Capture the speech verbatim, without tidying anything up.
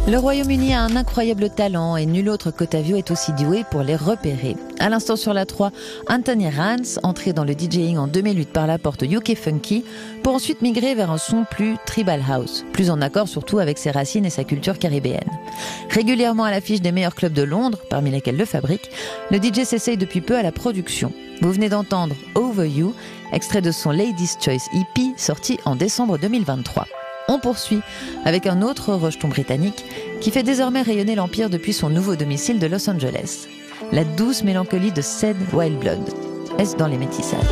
Le Royaume-Uni a un incroyable talent et nul autre qu'Ottavio est aussi doué pour les repérer. À l'instant sur la trois, Anthony Rance, entré dans le DJing en deux mille huit par la porte U K Funky, pour ensuite migrer vers un son plus tribal house, plus en accord surtout avec ses racines et sa culture caribéenne. Régulièrement à l'affiche des meilleurs clubs de Londres, parmi lesquels le Fabrique, le D J s'essaye depuis peu à la production. Vous venez d'entendre Over You, extrait de son Ladies' Choice E P, sorti en décembre deux mille vingt-trois. On poursuit avec un autre rejeton britannique qui fait désormais rayonner l'Empire depuis son nouveau domicile de Los Angeles. La douce mélancolie de Ced Wildblood. Est-ce dans les métissages ?